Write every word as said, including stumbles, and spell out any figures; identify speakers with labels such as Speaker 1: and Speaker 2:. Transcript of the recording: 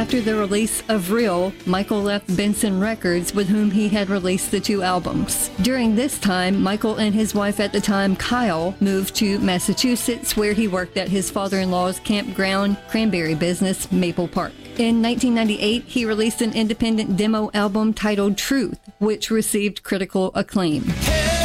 Speaker 1: after the release of Real, Michael left Benson Records, with whom he had released the two albums. During this time, Michael and his wife at the time, Kyle, moved to Massachusetts, where he worked at his father-in-law's campground cranberry business, Maple Park. In nineteen ninety-eight, he released an independent demo album titled Truth, which received critical acclaim.